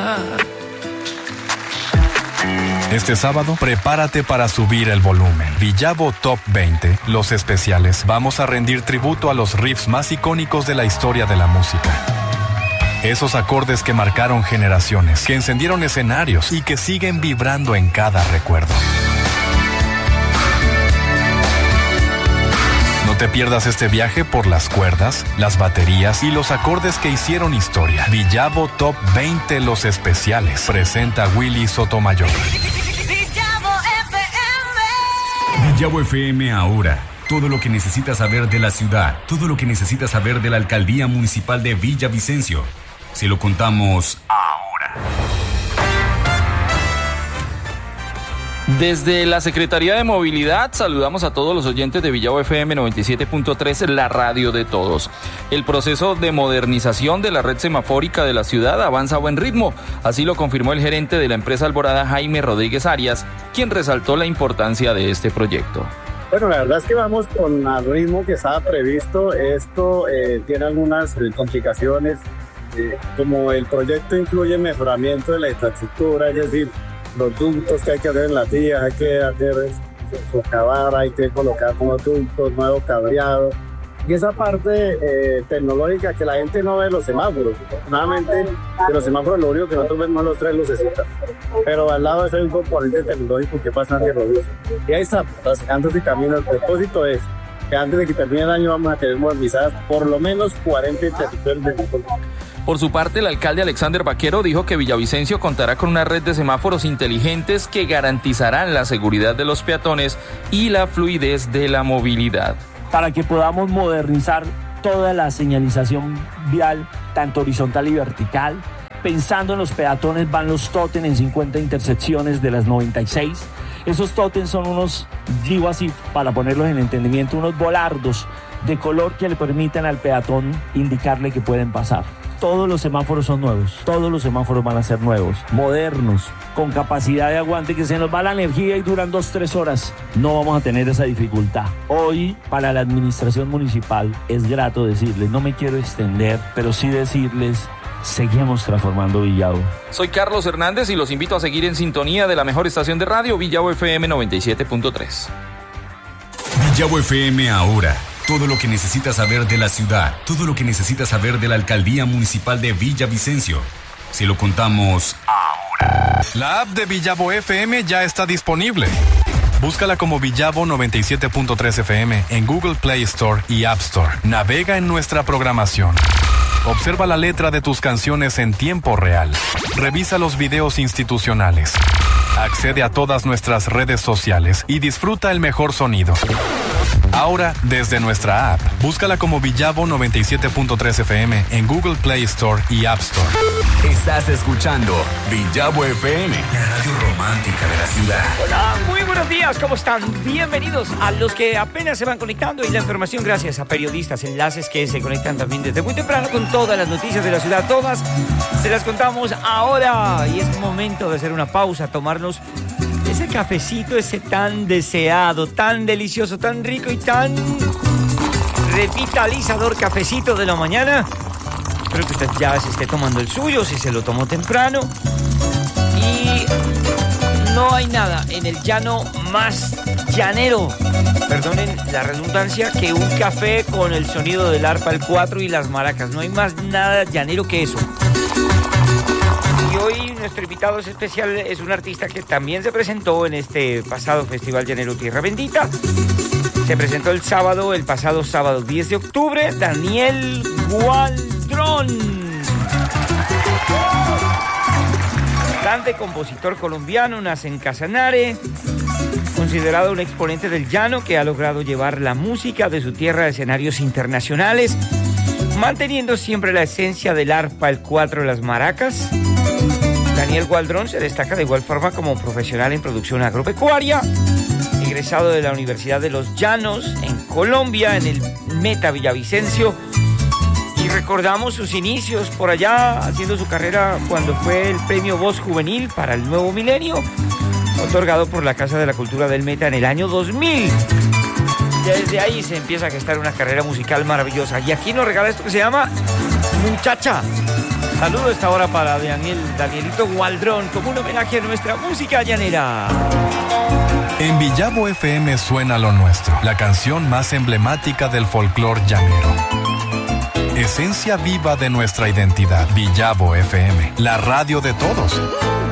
Este sábado, prepárate para subir el volumen. Villavo Top 20, los especiales. Vamos a rendir tributo a los riffs más icónicos de la historia de la música. Esos acordes que marcaron generaciones, que encendieron escenarios y que siguen vibrando en cada recuerdo. No te pierdas este viaje por las cuerdas, las baterías y los acordes que hicieron historia. Villavo Top 20, los especiales. Presenta Willy Sotomayor. Villavo FM ahora. Todo lo que necesitas saber de la ciudad, todo lo que necesitas saber de la Alcaldía Municipal de Villavicencio. Se lo contamos ahora. Desde la Secretaría de Movilidad saludamos a todos los oyentes de Villavo FM 97.3, la radio de todos. El proceso de modernización de la red semafórica de la ciudad avanza a buen ritmo. Así lo confirmó el gerente de la empresa Alborada, Jaime Rodríguez Arias, quien resaltó la importancia de este proyecto. Bueno, la verdad es que vamos con el ritmo que estaba previsto. Esto tiene algunas complicaciones, como el proyecto incluye mejoramiento de la infraestructura, es decir, los ductos que hay que hacer en las vías, hay que hacer socavar, hay que colocar nuevos ductos, nuevo cableado. Y esa parte tecnológica que la gente no ve los semáforos. Afortunadamente, de los semáforos lo único que nosotros vemos son los tres lucecitas. Pero al lado de eso hay un componente tecnológico que pasa antes de los luces. Y ahí está, antes de camino. El propósito es que antes de que termine el año vamos a tener modernizadas por lo menos 40 interruptores de tipo. Por su parte, el alcalde Alexander Vaquero dijo que Villavicencio contará con una red de semáforos inteligentes que garantizarán la seguridad de los peatones y la fluidez de la movilidad. Para que podamos modernizar toda la señalización vial, tanto horizontal y vertical. Pensando en los peatones, van los tótem en 50 intersecciones de las 96. Esos tótem son unos, digo así, para ponerlos en entendimiento, unos volardos de color que le permiten al peatón indicarle que pueden pasar. Todos los semáforos son nuevos, todos los semáforos van a ser nuevos, modernos, con capacidad de aguante, que se nos va la energía y duran 2-3 horas. No vamos a tener esa dificultad. Hoy, para la administración municipal, es grato decirles, no me quiero extender, pero sí decirles, seguimos transformando Villavo. Soy Carlos Hernández y los invito a seguir en sintonía de la mejor estación de radio, Villavo FM 97.3. Villavo FM ahora. Todo lo que necesitas saber de la ciudad, todo lo que necesitas saber de la Alcaldía Municipal de Villavicencio. Se lo contamos ahora. La app de Villavo FM ya está disponible. Búscala como Villavo 97.3 FM en Google Play Store y App Store. Navega en nuestra programación. Observa la letra de tus canciones en tiempo real. Revisa los videos institucionales. Accede a todas nuestras redes sociales y disfruta el mejor sonido. Ahora, desde nuestra app, búscala como Villavo 97.3 FM en Google Play Store y App Store. Estás escuchando Villavo FM, la radio romántica de la ciudad. Hola, muy buenos días, ¿cómo están? Bienvenidos a los que apenas se van conectando y la información gracias a periodistas, enlaces que se conectan también desde muy temprano con todas las noticias de la ciudad. Todas se las contamos ahora y es momento de hacer una pausa, tomarnos ese cafecito, ese tan deseado, tan delicioso, tan rico y tan revitalizador cafecito de la mañana. Espero que usted ya se esté tomando el suyo, si se lo tomó temprano. Y no hay nada en el llano más llanero, perdonen la redundancia, que un café con el sonido del arpa, el 4 y las maracas. No hay más nada llanero que eso. Y hoy nuestro invitado especial es un artista que también se presentó en este pasado Festival Llanero Tierra Bendita. Se presentó el pasado sábado 10 de octubre, Daniel Gualdrón. Cantante, compositor colombiano, nace en Casanare, considerado un exponente del llano que ha logrado llevar la música de su tierra a escenarios internacionales, manteniendo siempre la esencia del arpa, el 4 y las maracas. Daniel Gualdrón se destaca de igual forma como profesional en producción agropecuaria, egresado de la Universidad de los Llanos en Colombia, en el Meta Villavicencio, y recordamos sus inicios por allá haciendo su carrera cuando fue el premio Voz Juvenil para el Nuevo Milenio, otorgado por la Casa de la Cultura del Meta en el año 2000. Desde ahí se empieza a gestar una carrera musical maravillosa, y aquí nos regala esto que se llama Muchacha. Saludo esta hora para Danielito Gualdrón, como un homenaje a nuestra música llanera. En Villavo FM suena lo nuestro, la canción más emblemática del folclor llanero. Esencia viva de nuestra identidad. Villavo FM, la radio de todos.